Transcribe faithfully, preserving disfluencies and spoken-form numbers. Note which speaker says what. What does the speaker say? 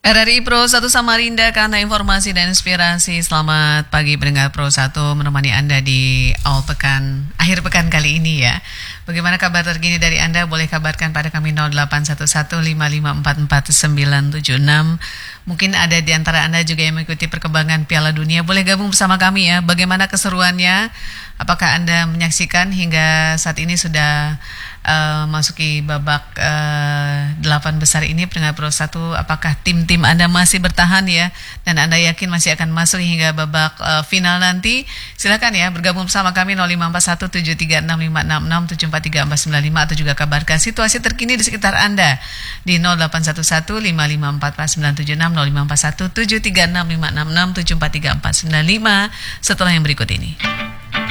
Speaker 1: R R I Pro satu Samarinda, karena informasi dan inspirasi. Selamat pagi pendengar Pro satu, menemani Anda di awal pekan, akhir pekan kali ini ya. Bagaimana kabar terkini dari Anda? Boleh kabarkan pada kami nol delapan satu satu lima lima empat empat sembilan tujuh enam. Mungkin ada di antara Anda juga yang mengikuti perkembangan Piala Dunia. Boleh gabung bersama kami ya. Bagaimana keseruannya? Apakah Anda menyaksikan hingga saat ini sudah uh, masuki babak uh, delapan besar ini pendengar Pro satu? Apakah tim-tim Anda masih bertahan ya? Dan Anda yakin masih akan masuk hingga babak uh, final nanti? Silakan ya bergabung bersama kami nol lima empat satu tujuh tiga enam lima enam enam tujuh empat tiga empat sembilan lima, atau juga kabarkan situasi terkini di sekitar Anda di nol delapan satu satu lima lima empat empat sembilan tujuh enam, nol lima empat satu tujuh tiga enam lima enam enam tujuh empat tiga empat sembilan lima setelah yang berikut ini.